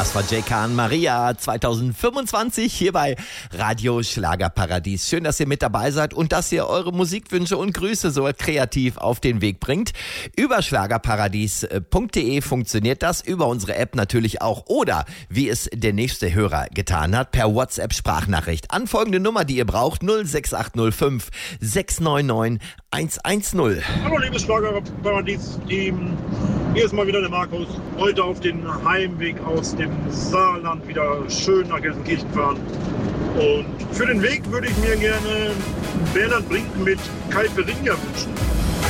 Das war J.K. und Maria 2025 hier bei Radio Schlagerparadies. Schön, dass ihr mit dabei seid und dass ihr eure Musikwünsche und Grüße so kreativ auf den Weg bringt. Über schlagerparadies.de funktioniert das, über unsere App natürlich auch oder, wie es der nächste Hörer getan hat, per WhatsApp-Sprachnachricht an folgende Nummer, die ihr braucht, 06805 699 110. Hallo liebes Schlagerparadies-Team, hier ist mal wieder der Markus. Heute auf den Heimweg aus dem Saarland wieder schön nach Gelsenkirchen fahren. Und für den Weg würde ich mir gerne Bernhard Brink mit Caipirinha wünschen.